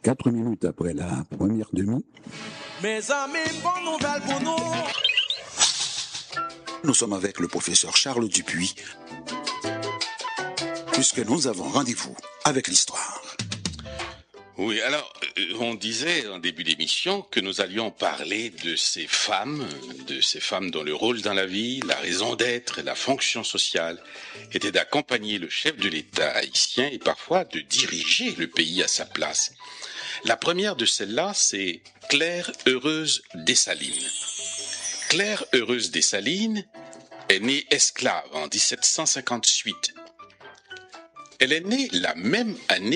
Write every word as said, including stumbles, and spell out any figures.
Quatre minutes après la première demi, Mes amis, bonne nouvelle pour nous. Nous sommes avec le professeur Charles Dupuis, puisque nous avons rendez-vous avec l'histoire. Oui, alors, euh, on disait en début d'émission que nous allions parler de ces femmes, de ces femmes dont le rôle dans la vie, la raison d'être, la fonction sociale était d'accompagner le chef de l'État haïtien et parfois de diriger le pays à sa place. La première de celles-là, c'est Claire Heureuse Dessalines. Claire Heureuse Dessalines est née esclave en dix-sept cent cinquante-huit. Elle est née la même année